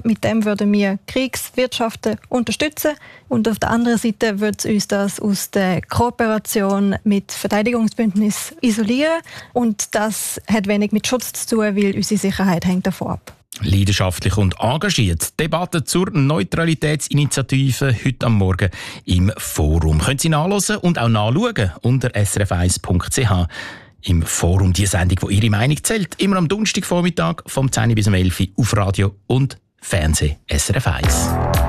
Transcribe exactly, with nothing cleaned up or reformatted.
Mit dem würden wir Kriegswirtschaften unterstützen. Und auf der anderen Seite wird uns das aus der Kooperation mit Verteidigungsbündnissen isolieren. Und das hat wenig mit Schutz zu tun, weil unsere Sicherheit hängt davon ab. Leidenschaftlich und engagiert. Die Debatte zur Neutralitätsinitiative heute am Morgen im Forum. Können Sie nachhören und auch nachschauen unter s r f eins punkt c h. Im Forum die Sendung, wo Ihre Meinung zählt. Immer am Donnerstagvormittag vom zehn bis um elf auf Radio und Fernsehen S R F eins.